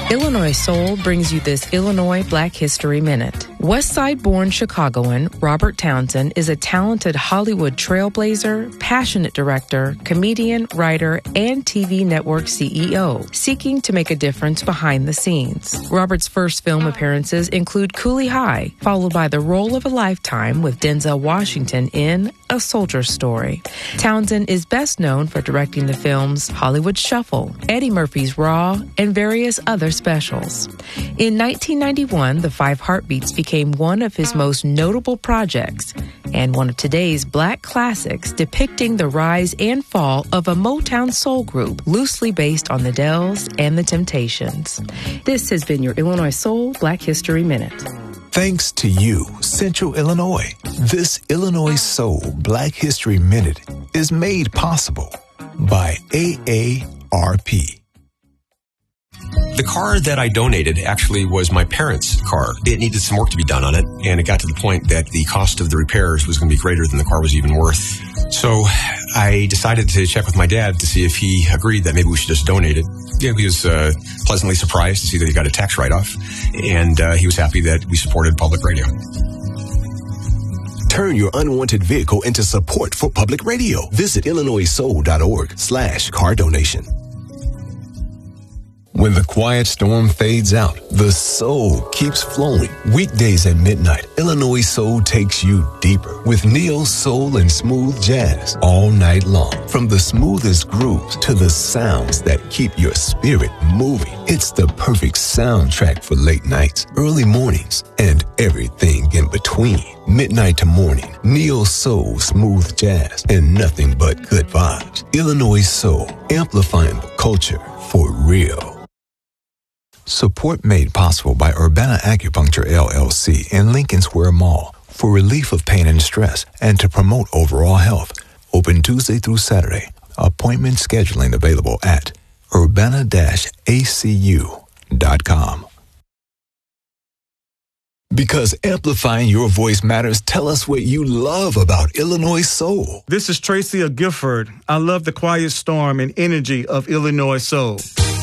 Illinois Soul brings you this Illinois Black History Minute. West Side-born Chicagoan Robert Townsend is a talented Hollywood trailblazer, passionate director, comedian, writer, and TV network CEO, seeking to make a difference behind the scenes. Robert's first film appearances include Cooley High, followed by the role of a lifetime with Denzel Washington in A Soldier's Story. Townsend is best known for directing the films Hollywood Shuffle, Eddie Murphy's Raw, and various other specials. In 1991, The Five Heartbeats became one of his most notable projects and one of today's Black classics depicting the rise and fall of a Motown soul group loosely based on the Dells and the Temptations. This has been your Illinois Soul Black History Minute. Thanks to you, Central Illinois, this Illinois Soul Black History Minute is made possible by AARP. The car that I donated actually was my parents' car. It needed some work to be done on it, and it got to the point that the cost of the repairs was going to be greater than the car was even worth. So I decided to check with my dad to see if he agreed that maybe we should just donate it. Yeah, he was pleasantly surprised to see that he got a tax write-off, and he was happy that we supported public radio. Turn your unwanted vehicle into support for public radio. Visit illinoissoul.org/car donation. When the quiet storm fades out, the soul keeps flowing. Weekdays at midnight, Illinois Soul takes you deeper with neo soul and smooth jazz all night long. From the smoothest grooves to the sounds that keep your spirit moving. It's the perfect soundtrack for late nights, early mornings, and everything in between. Midnight to morning, neo soul, smooth jazz, and nothing but good vibes. Illinois Soul, amplifying the culture for real. Support made possible by Urbana Acupuncture LLC in Lincoln Square Mall for relief of pain and stress and to promote overall health. Open Tuesday through Saturday. Appointment scheduling available at urbana-acu.com. Because amplifying your voice matters, tell us what you love about Illinois Soul. This is Tracy Gifford. I love the quiet storm and energy of Illinois Soul.